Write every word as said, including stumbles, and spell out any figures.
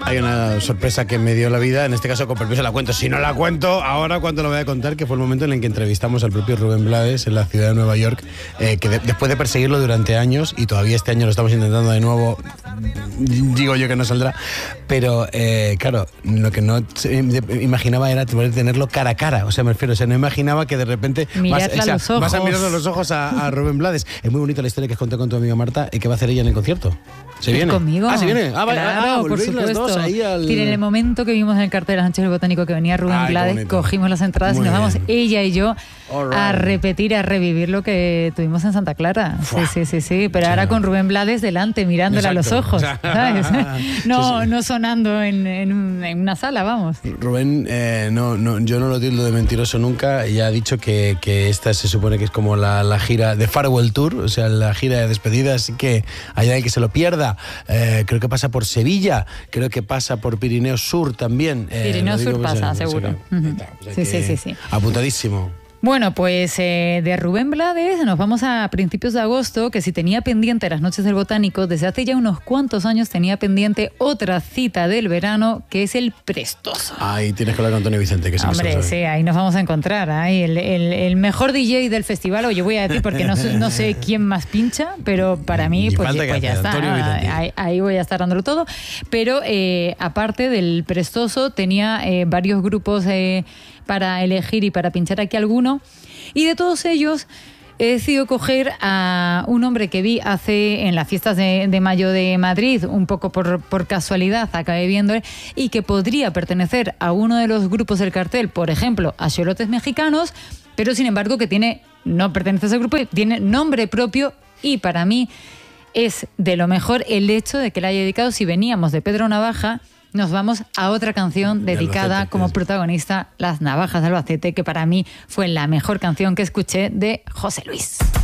hay una sorpresa que me dio la vida, en este caso con permiso la cuento. Si no la cuento, ahora cuando lo voy a contar, que fue el momento en el que entrevistamos al propio Rubén Blades en la ciudad de Nueva York, eh, que de, después de perseguirlo durante años, y todavía este año lo estamos intentando de nuevo, digo yo que no saldrá, pero eh, claro, lo que no imaginaba era poder tenerlo cara a cara, o sea, me refiero, o sea, no imaginaba que de repente vas, o sea, a los ojos. vas a mirar a los ojos a, a Rubén Blades. Es muy bonita la historia que conté con tu amiga Marta y que va a hacer ella en el concierto. ¿Se viene? ¿Conmigo? Ah, ¿se viene? Ah, vale, claro, ah, por supuesto. Las dos ahí al... Tiene, en el momento que vimos en el cartel de las noches del Botánico que venía Rubén Ay, Blades, cogimos las entradas muy y nos vamos bien. ella y yo right. a repetir, a revivir lo que tuvimos en Santa Clara. Fua. Sí, sí, sí, sí. Pero sí. ahora con Rubén Blades delante, mirándole Exacto. a los ojos, ¿sabes? No, sí, sí. no sonando en, en, en una sala, vamos. Rubén, eh, no, no, yo no lo tildo de mentiroso nunca. Ya ha dicho que, que esta se supone que es como la, la gira de Farewell Tour, o sea, la gira de despedida, así que allá hay que se lo pierda. Eh, creo que pasa por Sevilla, creo que pasa por Pirineo Sur también. Eh, Pirineo Sur pues, pasa, eh, seguro. Uh-huh. Pues sí, sí, sí, sí. Apuntadísimo. Bueno, pues eh, de Rubén Blades nos vamos a principios de agosto, que si tenía pendiente las noches del Botánico, desde hace ya unos cuantos años tenía pendiente otra cita del verano, que es el Prestoso. Ahí tienes que hablar con Antonio Vicente, que sí. Hombre, que sí, ahí nos vamos a encontrar. Ahí el, el, el mejor D J del festival, oye, voy a decir porque no, no sé quién más pincha, pero para mí, pues, pues ya está. Ahí, ahí voy a estar dándolo todo. Pero eh, aparte del Prestoso, tenía eh, varios grupos eh, para elegir y para pinchar aquí alguno. Y de todos ellos he decidido coger a un hombre que vi hace en las fiestas de, de mayo de Madrid, un poco por, por casualidad acabé viéndole, y que podría pertenecer a uno de los grupos del cartel, por ejemplo, a Xolotes Mexicanos, pero sin embargo que tiene, no pertenece a ese grupo, tiene nombre propio, y para mí es de lo mejor el hecho de que le haya dedicado, si veníamos de Pedro Navaja, nos vamos a otra canción dedicada Albacete, como protagonista, Las Navajas de Albacete, que para mí fue la mejor canción que escuché de José Luis.